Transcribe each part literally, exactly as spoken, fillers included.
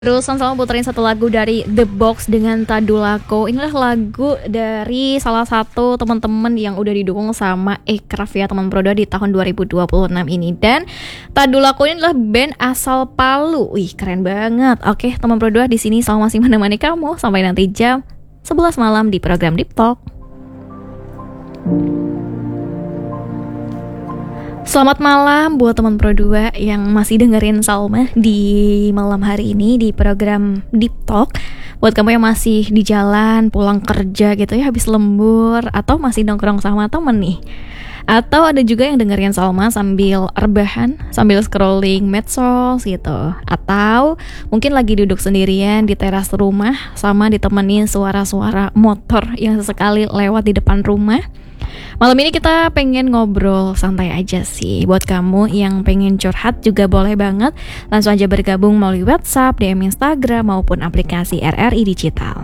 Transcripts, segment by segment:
Terus sama-sama puterin satu lagu dari The Box dengan Tadulako. Inilah lagu dari salah satu teman-teman yang udah didukung sama Aircraft ya, teman Prodo di tahun dua ribu dua puluh enam ini. Dan Tadulako ini adalah band asal Palu. Wih, keren banget. Oke, teman Prodo di sini selalu masih menemani kamu sampai nanti jam sebelas malam di program Deep Talk. Selamat malam buat teman Pro dua yang masih dengerin Salma di malam hari ini di program Deep Talk. Buat kamu yang masih di jalan, pulang kerja gitu ya, habis lembur, atau masih nongkrong sama temen nih. Atau ada juga yang dengerin Salma sambil rebahan, sambil scrolling medsos gitu. Atau mungkin lagi duduk sendirian di teras rumah sama ditemenin suara-suara motor yang sesekali lewat di depan rumah. Malam ini kita pengen ngobrol santai aja sih. Buat kamu yang pengen curhat juga boleh banget. Langsung aja bergabung melalui WhatsApp, D M Instagram maupun aplikasi R R I Digital.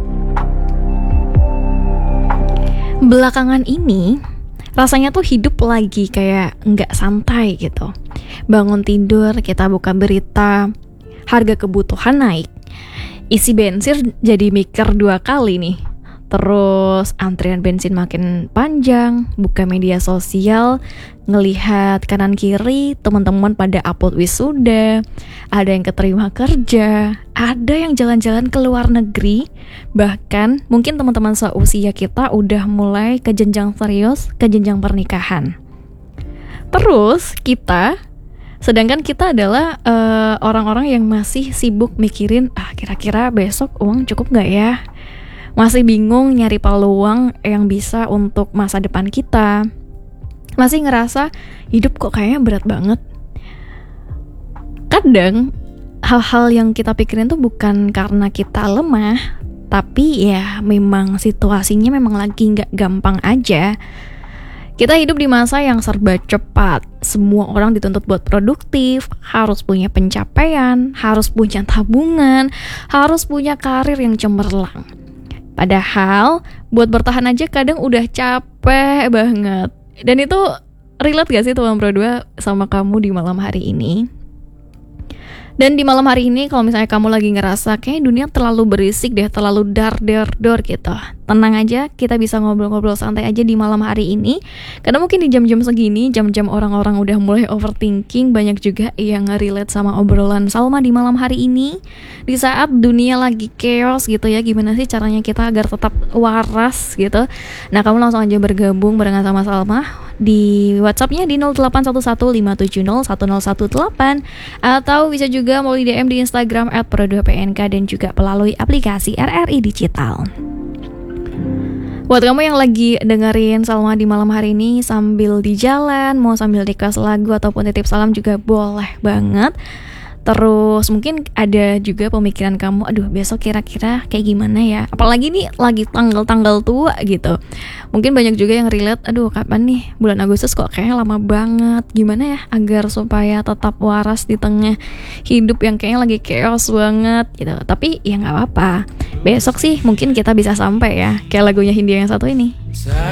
Belakangan ini rasanya tuh hidup lagi kayak nggak santai gitu. Bangun tidur kita buka berita, harga kebutuhan naik, isi bensin jadi mikir dua kali nih. Terus antrian bensin makin panjang, buka media sosial, ngelihat kanan kiri teman-teman pada upload wisuda, ada yang keterima kerja, ada yang jalan-jalan ke luar negeri, bahkan mungkin teman-teman seusia kita udah mulai ke jenjang serius, ke jenjang pernikahan. Terus kita, sedangkan kita adalah uh, orang-orang yang masih sibuk mikirin, ah kira-kira besok uang cukup gak ya? Masih bingung nyari peluang yang bisa untuk masa depan kita. Masih ngerasa hidup kok kayaknya berat banget. Kadang hal-hal yang kita pikirin tuh bukan karena kita lemah, tapi ya memang situasinya memang lagi gak gampang aja. Kita hidup di masa yang serba cepat. Semua orang dituntut buat produktif, harus punya pencapaian, harus punya tabungan, harus punya karir yang cemerlang. Padahal buat bertahan aja kadang udah capek banget. Dan itu relate gak sih teman Pro dua sama kamu di malam hari ini? Dan di malam hari ini kalau misalnya kamu lagi ngerasa kayak dunia terlalu berisik deh, terlalu dar dar dor gitu, tenang aja, kita bisa ngobrol-ngobrol santai aja di malam hari ini. Karena mungkin di jam-jam segini, jam-jam orang-orang udah mulai overthinking, banyak juga yang relate sama obrolan Salma di malam hari ini. Di saat dunia lagi chaos gitu ya, gimana sih caranya kita agar tetap waras gitu. Nah, kamu langsung aja bergabung barengan sama Salma di WhatsAppnya di nol delapan satu satu lima tujuh nol satu nol satu delapan, atau bisa juga melalui D M di Instagram at pro dua p n k dan juga melalui aplikasi R R I Digital. Buat kamu yang lagi dengerin Salma di malam hari ini sambil di jalan, mau sambil request lagu ataupun titip salam juga boleh banget. Terus mungkin ada juga pemikiran kamu, aduh besok kira-kira kayak gimana ya, apalagi nih lagi tanggal-tanggal tua gitu. Mungkin banyak juga yang relate, aduh kapan nih bulan Agustus kok kayaknya lama banget, gimana ya agar supaya tetap waras di tengah hidup yang kayaknya lagi chaos banget gitu. Tapi ya gak apa-apa, besok sih mungkin kita bisa sampai ya, kayak lagunya Hindia yang satu ini.